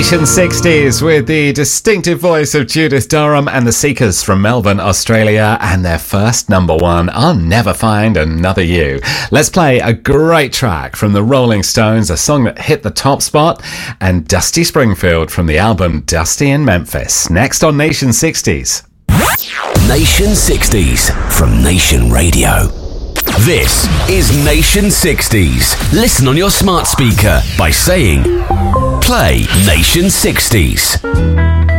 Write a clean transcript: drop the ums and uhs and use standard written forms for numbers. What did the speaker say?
Nation 60s with the distinctive voice of Judith Durham and the Seekers from Melbourne, Australia, and their first number one, I'll Never Find Another You. Let's play a great track from the Rolling Stones, a song that hit the top spot, and Dusty Springfield from the album Dusty in Memphis. Next on Nation 60s. Nation 60s from Nation Radio. This is Nation 60s. Listen on your smart speaker by saying, play Nation 60s.